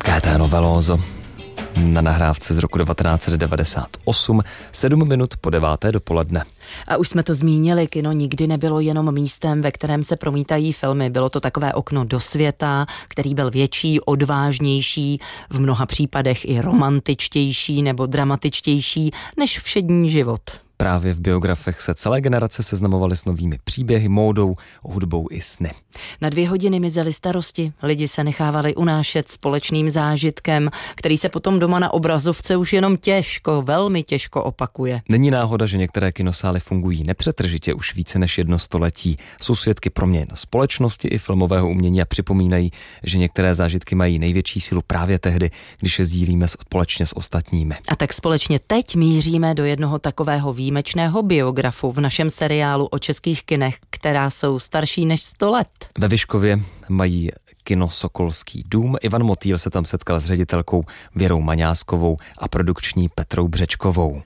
Caetano Veloso na nahrávce z roku 1998, 7 minut po 9. dopoledne. A už jsme to zmínili, kino nikdy nebylo jenom místem, ve kterém se promítají filmy. Bylo to takové okno do světa, který byl větší, odvážnější, v mnoha případech i romantičtější nebo dramatičtější než všední život. Právě v biografech se celé generace seznamovaly s novými příběhy, módou, hudbou i sny. Na 2 hodiny mizely starosti, lidi se nechávali unášet společným zážitkem, který se potom doma na obrazovce už jenom těžko, velmi těžko opakuje. Není náhoda, že některé kinosály fungují nepřetržitě už více než 1 století. Jsou svědky proměn společnosti i filmového umění a připomínají, že některé zážitky mají největší sílu právě tehdy, když je sdílíme společně s ostatními. A tak společně teď míříme do jednoho takového výjimečného biografu v našem seriálu o českých kinech, která jsou starší než 100 let. Ve Vyškově mají kino Sokolský dům. Ivan Motýl se tam setkal s ředitelkou Věrou Maňáskovou a produkční Petrou Břečkovou.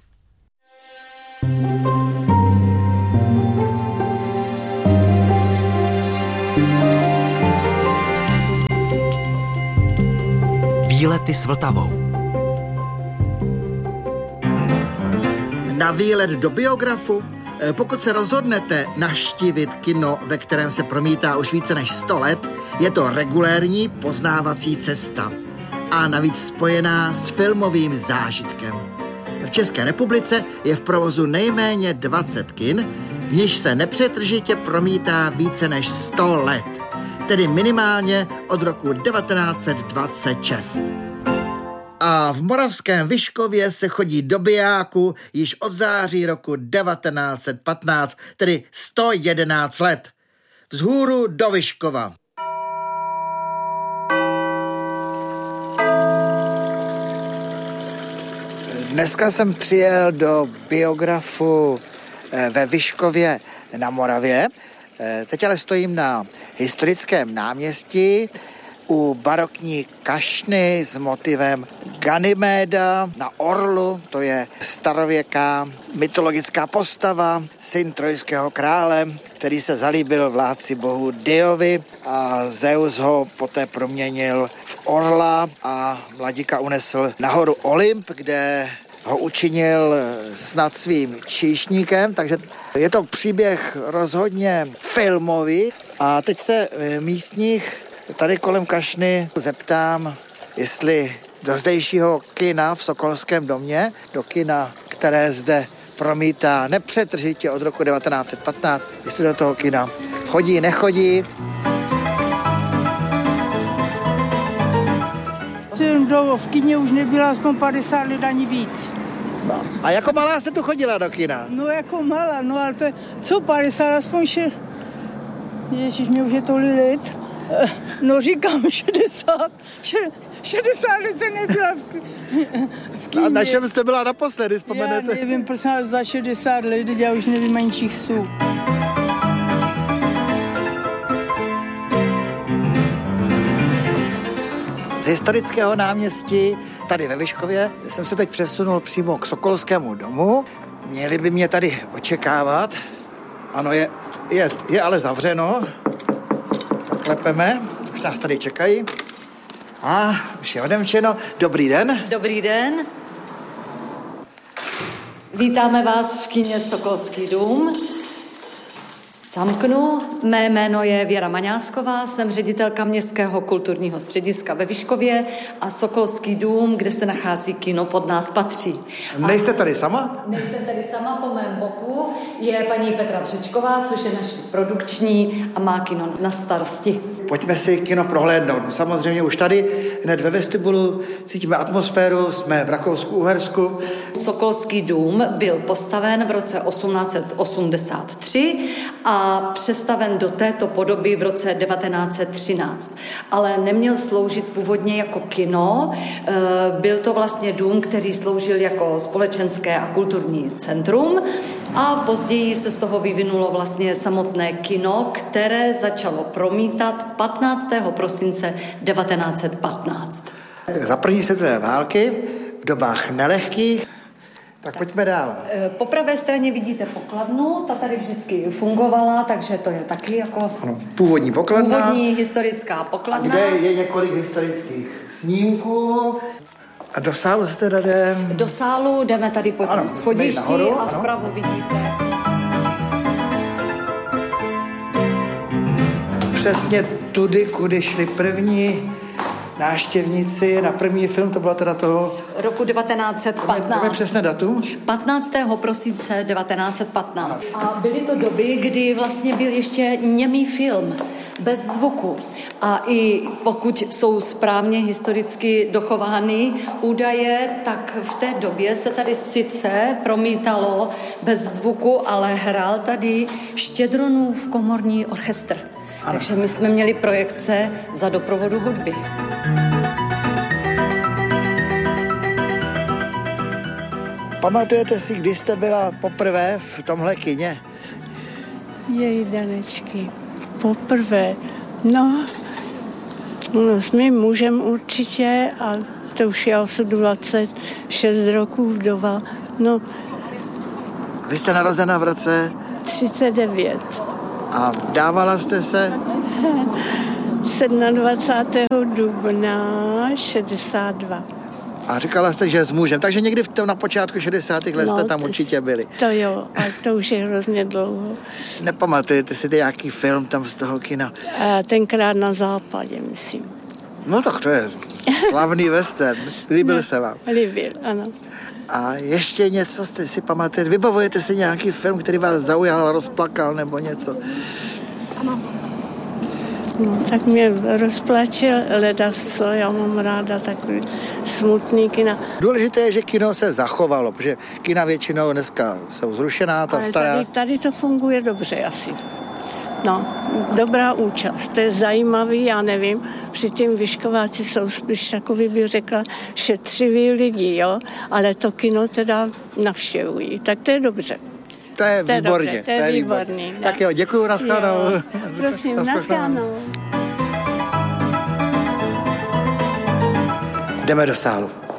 Výlety s Vltavou. Na výlet do biografu? Pokud se rozhodnete navštívit kino, ve kterém se promítá už více než 100 let, je to regulérní poznávací cesta a navíc spojená s filmovým zážitkem. V České republice je v provozu nejméně 20 kin, v nichž se nepřetržitě promítá více než 100 let, tedy minimálně od roku 1926. A v moravském Vyškově se chodí do bijáku již od září roku 1915, tedy 111 let. Vzhůru do Vyškova. Dneska jsem přijel do biografu ve Vyškově na Moravě. Teď ale stojím na historickém náměstí u barokní kašny s motivem Ganyméda na orlu, to je starověká mytologická postava, syn trojského krále, který se zalíbil vládci bohu Diovi a Zeus ho poté proměnil v orla a mladíka unesl na horu Olymp, kde ho učinil snad svým číšníkem, takže je to příběh rozhodně filmový. A teď se místních tady kolem kašny zeptám, jestli do zdejšího kina v Sokolském domě, do kina, které zde promítá nepřetržitě od roku 1915, jestli do toho kina chodí, nechodí. V kině už nebyla aspoň 50 let ani víc. No. A jako malá jste tu chodila do kina? No jako malá, no ale to je, co 50, aspoň Ježiš, mě už je tolik let. No říkám 60 let se nebyla v kině. A na čem jste byla naposledy, vzpomenete? Já nevím, prosím, za 60 let, já už nevím ani číchsů. Z historického náměstí tady ve Vyškově jsem se teď přesunul přímo k Sokolskému domu. Měli by mě tady očekávat. Ano, je ale zavřeno. Tak klepeme, už nás tady čekají. A už je odemčeno. Dobrý den. Dobrý den. Vítáme vás v kině Sokolský dům. Zamknu. Mé jméno je Věra Maňásková, jsem ředitelka Městského kulturního střediska ve Vyškově a Sokolský dům, kde se nachází kino, pod nás patří. Nejste tady sama? Nejsem tady sama, po mém boku je paní Petra Břečková, což je naší produkční a má kino na starosti. Pojďme si kino prohlédnout. Samozřejmě už tady hned ve vestibulu cítíme atmosféru, jsme v Rakousku-Uhersku. Sokolský dům byl postaven v roce 1883 a přestaven do této podoby v roce 1913. Ale neměl sloužit původně jako kino. Byl to vlastně dům, který sloužil jako společenské a kulturní centrum a později se z toho vyvinulo vlastně samotné kino, které začalo promítat 15. prosince 1915. Za první světové války v dobách nelehkých Tak pojďme dál. Po pravé straně vidíte pokladnu, ta tady vždycky fungovala, takže to je taky jako Ano, původní pokladna. původní historická pokladna. Kde je několik historických snímků. A do sálu se teda jde... Do sálu jdeme tady po tom schodišti nahoru, a vpravo vidíte. Přesně tudy, kudy šli první návštěvníci na první film, to bylo teda toho... Roku 1915. To je přesné datum? 15. prosince 1915. A byly to doby, kdy vlastně byl ještě němý film, bez zvuku. A i pokud jsou správně historicky dochovány údaje, tak v té době se tady sice promítalo bez zvuku, ale hrál tady Štědronův komorní orchestr. Ano. Takže my jsme měli projekce za doprovodu hudby. Pamatujete si, kdy jste byla poprvé v tomhle kině? Jej, Danečky, poprvé. No, s mým mužem určitě, a to už je asi 26 roků vdova. No, Vy jste narozena v roce 39. a vdávala jste se? 27. dubna 62. A říkala jste, že s mužem, takže někdy na počátku 60. let jste tam určitě byli. To jo, ale to už je hrozně dlouho. Nepamatujete si nějaký film tam z toho kina? Tenkrát na západě, myslím. No tak to je slavný western. Líbil se vám? Líbil, ano. A ještě něco jste si pamatujete? Vybavujete si nějaký film, který vás zaujal, rozplakal nebo něco? No, tak mě rozplačil ledas, já mám ráda takový smutný kina. Důležité je, že kino se zachovalo, protože kina většinou dneska jsou zrušená, ta stará. Tady to funguje dobře asi. No, dobrá účast, to je zajímavý, já nevím, při tím Vyškováci jsou spíš takový, bych řekla, šetřiví lidi, jo, ale to kino teda navštěvují, tak to je dobře. To je výborně. To je výborný. Tak jo, děkuju, nashledanou. Prosím, nashledanou. Jdeme do sálu.